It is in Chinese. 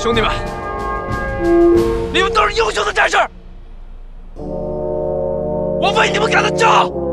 兄弟们，你们都是优秀的战士，我为你们感到骄傲。